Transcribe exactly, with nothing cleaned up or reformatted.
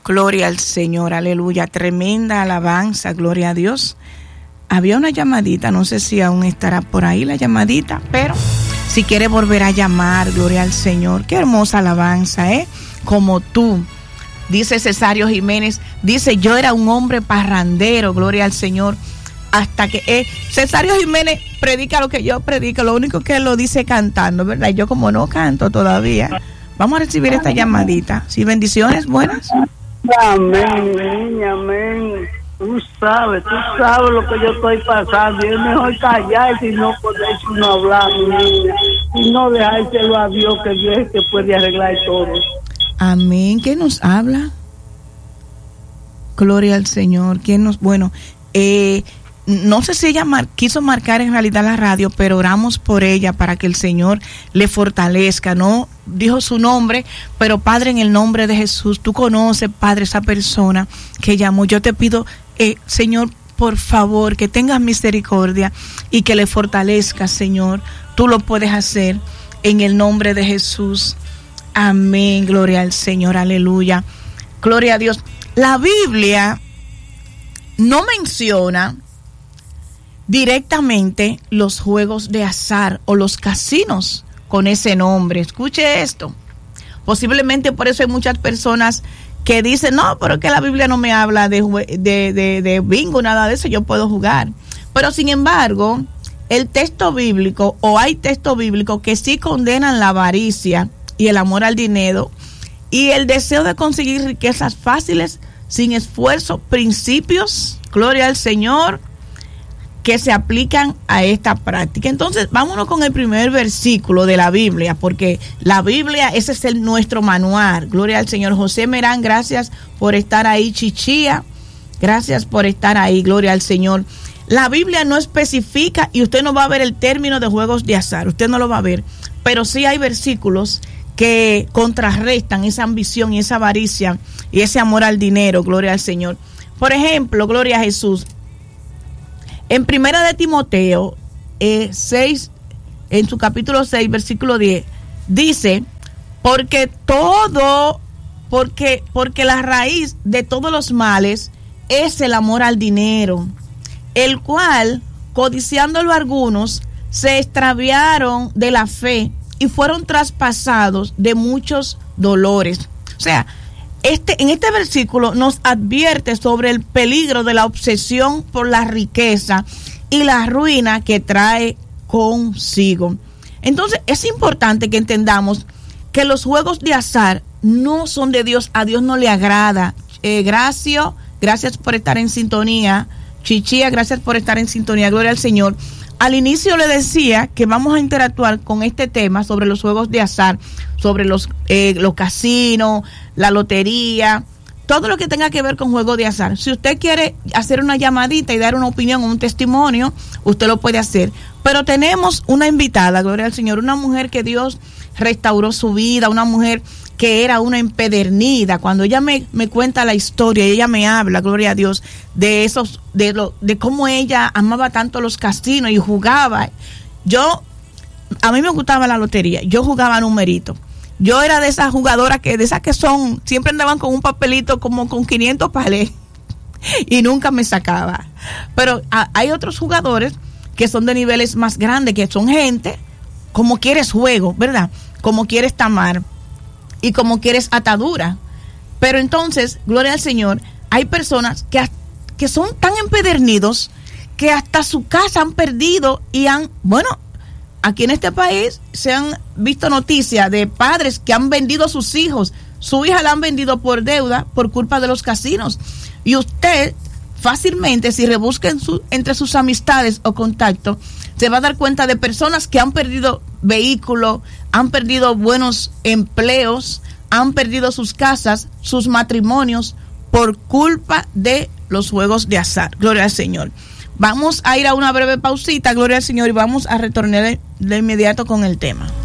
Gloria al Señor, aleluya, tremenda alabanza, gloria a Dios. Había una llamadita, no sé si aún estará por ahí la llamadita, pero si quiere volver a llamar, gloria al Señor. Qué hermosa alabanza, ¿eh? Como tú, dice Cesario Jiménez, dice, yo era un hombre parrandero, gloria al Señor, hasta que eh, Cesario Jiménez predica lo que yo predico, lo único que él lo dice cantando, ¿verdad? Yo como no canto todavía, vamos a recibir esta llamadita. Sí, bendiciones, buenas. Amén, niña, amén. Tú sabes, tú sabes lo que yo estoy pasando. Y es mejor callar si no podéis no hablar, niña. Y no dejárselo a Dios, que Dios es que puede arreglar todo. Amén. ¿Quién nos habla? Gloria al Señor. ¿Quién nos...? Bueno, eh... no sé si ella mar, quiso marcar en realidad la radio, pero oramos por ella para que el Señor le fortalezca. No dijo su nombre, pero Padre, en el nombre de Jesús, tú conoces, Padre, esa persona que llamó. Yo te pido, eh, Señor, por favor, que tengas misericordia y que le fortalezca, Señor. Tú lo puedes hacer en el nombre de Jesús. Amén. Gloria al Señor. Aleluya. Gloria a Dios. La Biblia no menciona directamente los juegos de azar o los casinos con ese nombre. Escuche esto. Posiblemente por eso hay muchas personas que dicen, no, pero que la Biblia no me habla de, de, de, de bingo, nada de eso, yo puedo jugar. Pero sin embargo, el texto bíblico, o hay textos bíblicos que sí condenan la avaricia y el amor al dinero y el deseo de conseguir riquezas fáciles sin esfuerzo, principios, gloria al Señor, que se aplican a esta práctica. Entonces, vámonos con el primer versículo de la Biblia, porque la Biblia, ese es el, nuestro manual. Gloria al Señor. José Merán, gracias por estar ahí. Chichía, gracias por estar ahí. Gloria al Señor. La Biblia no especifica, y usted no va a ver el término de juegos de azar, usted no lo va a ver, pero sí hay versículos que contrarrestan esa ambición y esa avaricia y ese amor al dinero. Gloria al Señor. Por ejemplo, gloria a Jesús. En primera de Timoteo eh, seis, en su capítulo seis, versículo diez, dice, porque todo, porque, porque la raíz de todos los males es el amor al dinero, el cual, codiciándolo algunos, se extraviaron de la fe y fueron traspasados de muchos dolores. O sea, Este, en este versículo nos advierte sobre el peligro de la obsesión por la riqueza y la ruina que trae consigo. Entonces, es importante que entendamos que los juegos de azar no son de Dios, a Dios no le agrada. Eh, Gracio, gracias por estar en sintonía. Chichía, gracias por estar en sintonía. Gloria al Señor. Al inicio le decía que vamos a interactuar con este tema sobre los juegos de azar, sobre los, eh, los casinos, la lotería, todo lo que tenga que ver con juegos de azar. Si usted quiere hacer una llamadita y dar una opinión o un testimonio, usted lo puede hacer. Pero tenemos una invitada, gloria al Señor, una mujer que Dios restauró su vida, una mujer que era una empedernida. Cuando ella me, me cuenta la historia, ella me habla, gloria a Dios, de esos, de lo, de cómo ella amaba tanto los casinos y jugaba. Yo, a mí me gustaba la lotería, yo jugaba numerito. Yo era de esas jugadoras que, de esas que son, siempre andaban con un papelito como con quinientos palés y nunca me sacaba. Pero a, hay otros jugadores que son de niveles más grandes, que son gente como quieres juego, ¿verdad? Como quieres tamar y como quieres atadura. Pero entonces, gloria al Señor, hay personas que, que son tan empedernidos que hasta su casa han perdido y han, bueno, aquí en este país se han visto noticias de padres que han vendido a sus hijos. Su hija la han vendido por deuda por culpa de los casinos. Y usted fácilmente, si rebusca en su, entre sus amistades o contactos, se va a dar cuenta de personas que han perdido vehículos, han perdido buenos empleos, han perdido sus casas, sus matrimonios por culpa de los juegos de azar. Gloria al Señor. Vamos a ir a una breve pausita, gloria al Señor, y vamos a retornar de inmediato con el tema.